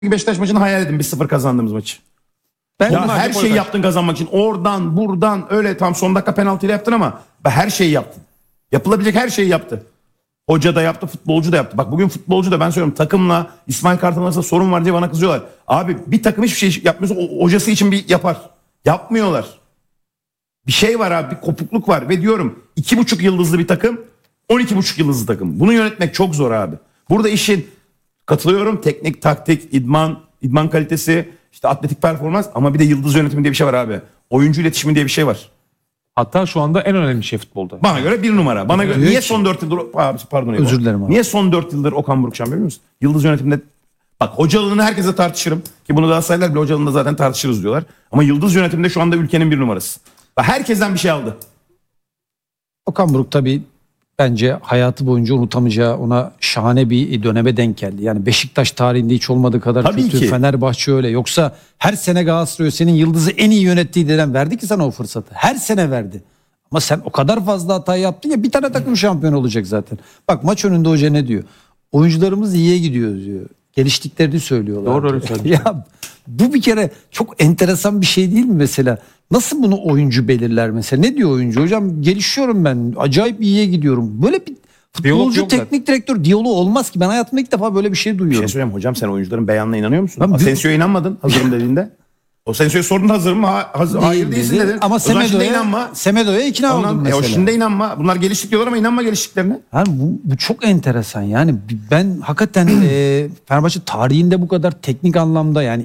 Beşiktaş maçını hayal edin, 1-0 kazandığımız maçı. Ya her şeyi yaptın kazanmak için. Oradan buradan öyle tam son dakika penaltıyla yaptın ama her şeyi yaptın. Yapılabilecek her şeyi yaptı. Hoca da yaptı, futbolcu da yaptı. Bak bugün futbolcu da, ben söylüyorum, takımla İsmail Kartal arasında sorun var diye bana kızıyorlar. Abi bir takım hiçbir şey yapmıyorsa hocası için bir yapar. Yapmıyorlar. Bir şey var abi, bir kopukluk var ve diyorum 2,5 yıldızlı bir takım, 12,5 yıldızlı takım. Bunu yönetmek çok zor abi. Burada işin, katılıyorum, teknik, taktik, idman kalitesi, işte atletik performans, ama bir de yıldız yönetimi diye bir şey var abi. Oyuncu iletişimi diye bir şey var. Hatta şu anda en önemli şey futbolda. Bana göre bir numara. Bana göre niye son 4 yıldır pardon özür dilerim abi. Niye son 4 yıldır Okan Buruk şampiyon biliyor musun? Yıldız yönetiminde, bak hocalığını herkese tartışırım ki bunu Galatasaraylılar bile hocalığında zaten tartışırız diyorlar. Ama yıldız yönetiminde şu anda ülkenin bir numarası. Bak, herkesten bir şey aldı. Okan Buruk tabii bence hayatı boyunca unutamayacağı, ona şahane bir döneme denk geldi. Yani Beşiktaş tarihinde hiç olmadığı kadar Tabii kötü. ki. Fenerbahçe öyle. Yoksa her sene Galatasaray senin yıldızı en iyi yönettiği dönem verdi ki sana o fırsatı. Her sene verdi. Ama sen o kadar fazla hata yaptın ya, bir tane takım şampiyon olacak zaten. Bak maç önünde hoca ne diyor? Oyuncularımız iyiye gidiyor diyor. Geliştiklerini söylüyorlar. Doğru, öyle söylüyor. Ya bu bir kere çok enteresan bir şey değil mi mesela? Nasıl bunu oyuncu belirler mesela? Ne diyor oyuncu? Hocam gelişiyorum ben. Acayip iyiye gidiyorum. Böyle bir futbolcu teknik direktör diyaloğu olmaz ki. Ben hayatımda ilk defa böyle bir şey Bir duyuyorum. şey söyleyeyim hocam, sen oyuncuların beyanına inanıyor musun? Ben- Asensio'ya inanmadın hazırım dediğinde. O Asensio'ya sordun, hazır mı? Hayır değilsin dedi. dedin. Ama O zaman şimdi inanma. Semedo'ya ikna oldum Ondan, mesela. o şimdi inanma. Bunlar geliştik diyorlar ama inanma geliştiklerine. Yani bu çok enteresan. Yani ben hakikaten Fenerbahçe tarihinde bu kadar teknik anlamda, yani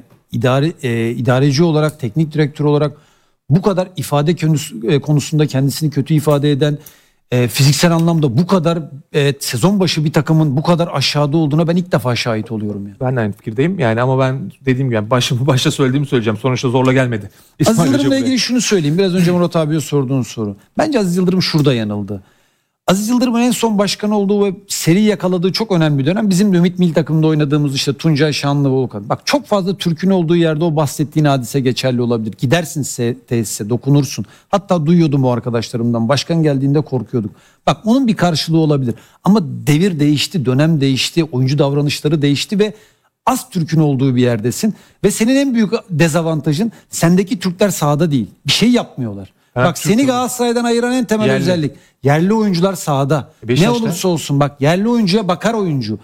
idareci olarak, teknik direktör olarak bu kadar ifade konusunda kendisini kötü ifade eden, fiziksel anlamda bu kadar sezon başı bir takımın bu kadar aşağıda olduğuna ben ilk defa şahit oluyorum. Ben de aynı fikirdeyim. Yani ama ben dediğim gibi başta söylediğimi söyleyeceğim. Sonuçta zorla gelmedi. Aziz Yıldırım'la ilgili şunu söyleyeyim. Biraz önce Murat abiye sorduğun soru. Bence Aziz Yıldırım şurada yanıldı. Aziz Yıldırım'ın en son başkan olduğu ve seri yakaladığı çok önemli bir dönem bizim de Ümit Milli Takım'da oynadığımız işte Tuncay Şanlı, Volkan. Bak çok fazla Türk'ün olduğu yerde o bahsettiğin hadise geçerli olabilir. Gidersin tesise, dokunursun. Hatta duyuyordum o arkadaşlarımdan. Başkan geldiğinde korkuyorduk. Bak onun bir karşılığı olabilir. Ama devir değişti, dönem değişti, oyuncu davranışları değişti ve az Türk'ün olduğu bir yerdesin. Ve senin en büyük dezavantajın, sendeki Türkler sahada değil. Bir şey yapmıyorlar. Bak seni Galatasaray'dan ayıran en temel özellik. Yerli oyuncular sahada. Ne olursa olsun bak, yerli oyuncuya bakar oyuncu.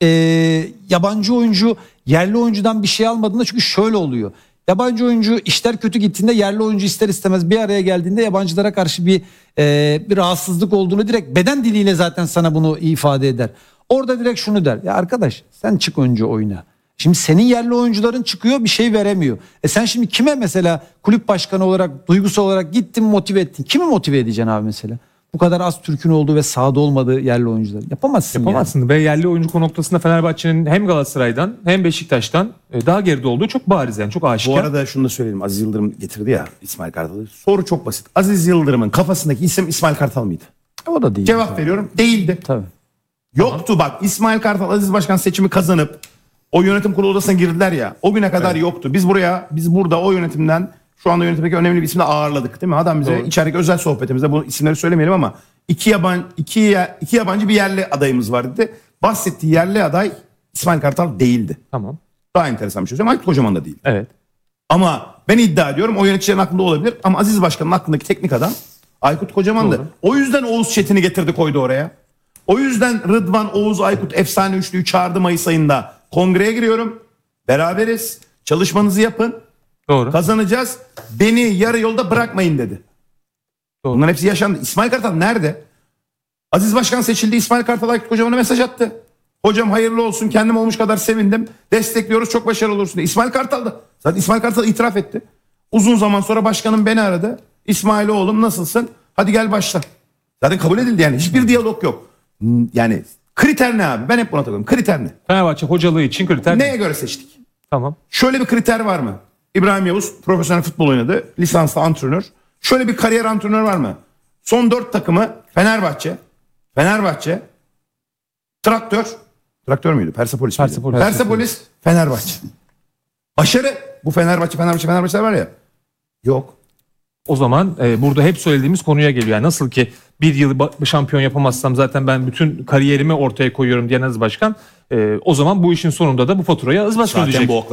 Yabancı oyuncu yerli oyuncudan bir şey almadığında, çünkü şöyle oluyor. Yabancı oyuncu işler kötü gittiğinde yerli oyuncu ister istemez bir araya geldiğinde yabancılara karşı bir rahatsızlık olduğunu direkt beden diliyle zaten sana bunu ifade eder. Orada direkt şunu der. Ya arkadaş sen çık önce oyna. Şimdi senin yerli oyuncuların çıkıyor, bir şey veremiyor. Sen şimdi kime mesela kulüp başkanı olarak, duygusal olarak gittin motive ettin? Kimi motive edeceksin abi mesela? Bu kadar az Türk'ün olduğu ve sahada olmadığı yerli oyuncular. Yapamazsın. Yani. Ve yerli oyuncu noktasında Fenerbahçe'nin hem Galatasaray'dan hem Beşiktaş'tan daha geride olduğu çok bariz, yani çok aşikar. Bu arada şunu da söyleyelim. Aziz Yıldırım getirdi ya İsmail Kartal'ı. Soru çok basit. Aziz Yıldırım'ın kafasındaki isim İsmail Kartal mıydı? O da değil. Cevap veriyorum. Değildi. Tabii. Yoktu bak. İsmail Kartal Aziz Başkan seçimi kazanıp o yönetim kurulu odasına girdiler ya. O güne kadar yoktu. Biz burada o yönetimden, şu anda yönetimdeki önemli bir ismi de ağırladık değil mi? Adam bize içerideki özel sohbetimizde, bu isimleri söylemeyelim ama iki yabancı bir yerli adayımız var dedi. Bahsettiği yerli aday İsmail Kartal değildi. Tamam. Daha enteresan bir şey söyleyeyim. Aykut Kocaman da değil. Evet. Ama ben iddia ediyorum o yöneticilerin aklında olabilir. Ama Aziz Başkan'ın aklındaki teknik adam Aykut Kocaman'dı. Doğru. O yüzden Oğuz Çetin'i getirdi koydu oraya. O yüzden Rıdvan, Oğuz, Aykut efsane üçlüyü çağırdı Mayıs ayında. Kongreye giriyorum. Beraberiz. Çalışmanızı yapın. Doğru. Kazanacağız. Beni yarı yolda bırakmayın dedi. Doğru. Bunların hepsi yaşandı. İsmail Kartal nerede? Aziz Başkan seçildi. İsmail Kartal Aykut Kocaman'a mesaj attı. Hocam hayırlı olsun. Kendim olmuş kadar sevindim. Destekliyoruz. Çok başarılı olursun diye. İsmail Kartal da. Zaten İsmail Kartal itiraf etti. Uzun zaman sonra başkanım beni aradı. İsmail oğlum nasılsın? Hadi gel başla. Zaten kabul edildi yani. Hiçbir diyalog yok. Yani kriter ne abi? Ben hep buna takıyorum. Kriter ne? Fenerbahçe hocalığı için kriter Neye göre seçtik? Tamam. Şöyle bir kriter var mı? İbrahim Yavuz profesyonel futbol oynadı. Lisanslı antrenör. Şöyle bir kariyer antrenör var mı? Son 4 takımı Fenerbahçe, Traktör müydü? Persepolis miydi? Persepolis, Fenerbahçe. Başarı. Bu Fenerbahçe var ya. Yok. O zaman burada hep söylediğimiz konuya geliyor. Yani nasıl ki bir yıl şampiyon yapamazsam zaten ben bütün kariyerimi ortaya koyuyorum diyen Aziz Başkan, O zaman bu işin sonunda da bu faturayı Azizbaşkan Zaten ödeyecek. bu